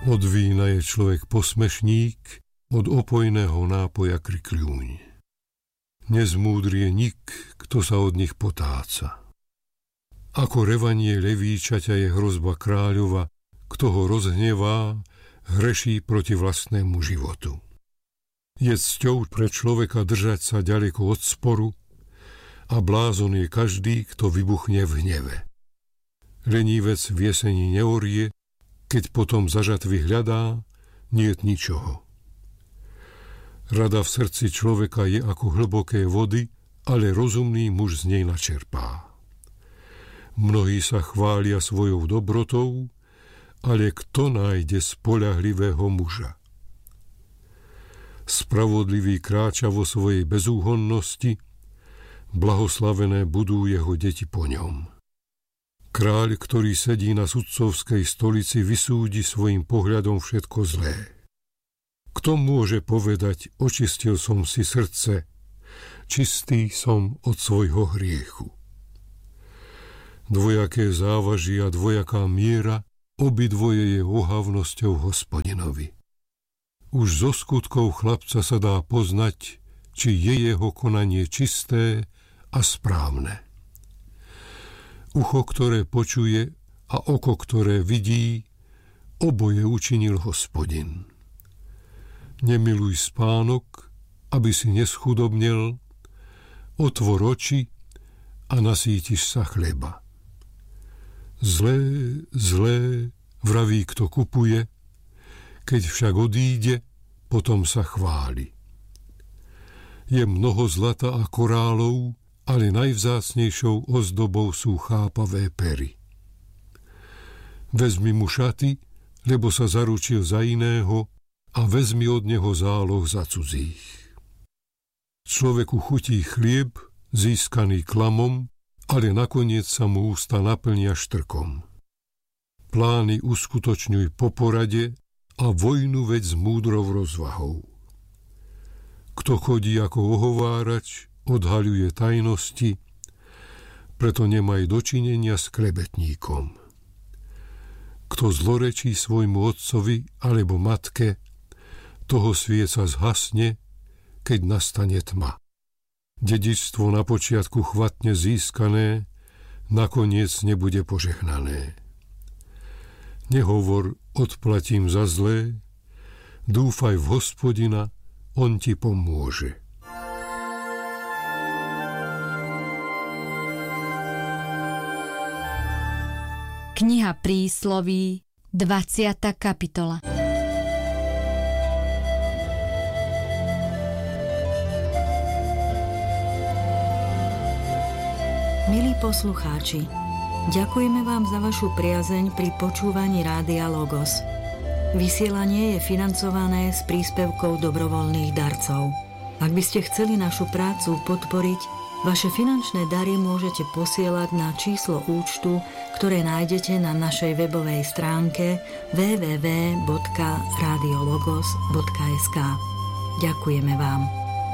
Od vína je človek posmešník, od opojného nápoja krikľúň. Nezmúdrie nik, kto sa od nich potáca. Ako revanie levíčaťa je hrozba kráľova, kto ho rozhnevá, hreší proti vlastnému životu. Je cťou pre človeka držať sa ďaleko od sporu a blázon je každý, kto vybuchne v hneve. Lenívec v jeseni neorie, keď potom za žatvy hľadá, niet ničoho. Rada v srdci človeka je ako hlboké vody, ale rozumný muž z nej načerpá. Mnohí sa chvália svojou dobrotou, ale kto nájde spoľahlivého muža? Spravodlivý kráča vo svojej bezúhonnosti, blahoslavené budú jeho deti po ňom. Kráľ, ktorý sedí na sudcovskej stolici, vysúdi svojim pohľadom všetko zlé. Kto môže povedať, očistil som si srdce, čistý som od svojho hriechu. Dvojaké závaží a dvojaká miera, obidvoje je ohavnosťou Hospodinovi. Už zo skutkov chlapca sa dá poznať, či je jeho konanie čisté a správne. Ucho, ktoré počuje, a oko, ktoré vidí, oboje učinil Hospodin. Nemiluj spánok, aby si neschudobnel, otvor oči a nasítiš sa chleba. Zlé, zlé, vraví, kto kupuje, keď však odíde, potom sa chváli. Je mnoho zlata a korálov, ale najvzácnejšou ozdobou sú chápavé pery. Vezmi mu šaty, lebo sa zaručil za iného, a vezmi od neho záloh za cudzích. Človeku chutí chlieb, získaný klamom, ale nakoniec sa mu ústa naplnia štrkom. Plány uskutočňuj po porade a vojnu veď s múdrou rozvahou. Kto chodí ako ohovárač, odhaľuje tajnosti, preto nemaj dočinenia s klebetníkom. Kto zlorečí svojmu otcovi alebo matke, toho svieca zhasne, keď nastane tma. Dedičstvo na počiatku chvatne získané, nakoniec nebude požehnané. Nehovor, odplatím za zlé, dúfaj v Hospodina, on ti pomôže. Kniha Prísloví, 20. kapitola. Milí poslucháči, ďakujeme vám za vašu priazeň pri počúvaní Rádia Logos. Vysielanie je financované z príspevkov dobrovoľných darcov. Ak by ste chceli našu prácu podporiť, vaše finančné dary môžete posielať na číslo účtu, ktoré nájdete na našej webovej stránke www.radiologos.sk. Ďakujeme vám.